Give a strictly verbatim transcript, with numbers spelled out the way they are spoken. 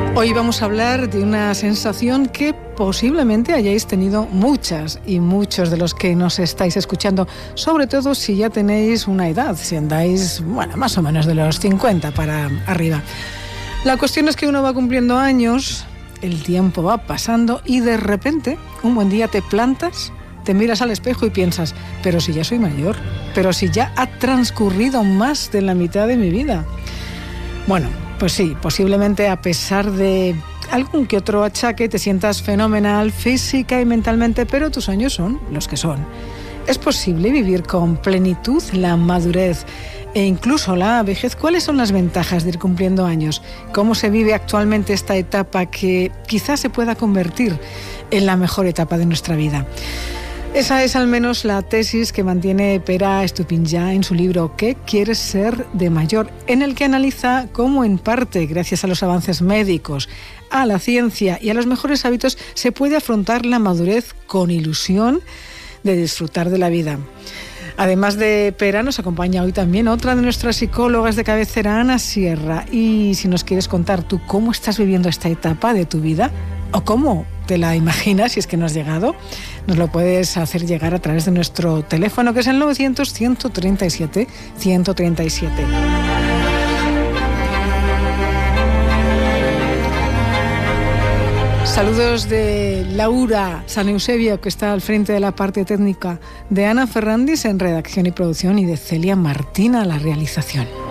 Hoy vamos a hablar de una sensación que posiblemente hayáis tenido muchas y muchos de los que nos estáis escuchando, sobre todo si ya tenéis una edad, si andáis, bueno, más o menos de los cincuenta para arriba. La cuestión es que uno va cumpliendo años, el tiempo va pasando y de repente, un buen día te plantas, te miras al espejo y piensas, pero si ya soy mayor, pero si ya ha transcurrido más de la mitad de mi vida. Bueno, pues sí, posiblemente a pesar de algún que otro achaque te sientas fenomenal física y mentalmente, pero tus años son los que son. ¿Es posible vivir con plenitud la madurez e incluso la vejez? ¿Cuáles son las ventajas de ir cumpliendo años? ¿Cómo se vive actualmente esta etapa que quizás se pueda convertir en la mejor etapa de nuestra vida? Esa es al menos la tesis que mantiene Pere Estupiñán en su libro ¿Qué quieres ser de mayor?, en el que analiza cómo en parte, gracias a los avances médicos, a la ciencia y a los mejores hábitos, se puede afrontar la madurez con ilusión de disfrutar de la vida. Además de Pere, nos acompaña hoy también otra de nuestras psicólogas de cabecera, Ana Sierra. Y si nos quieres contar tú cómo estás viviendo esta etapa de tu vida, o cómo te la imaginas, si es que no has llegado, nos lo puedes hacer llegar a través de nuestro teléfono, que es el novecientos, ciento treinta y siete, ciento treinta y siete. Saludos de Laura San Eusebio, que está al frente de la parte técnica, de Ana Ferrandis en redacción y producción y de Celia Martina, la realización.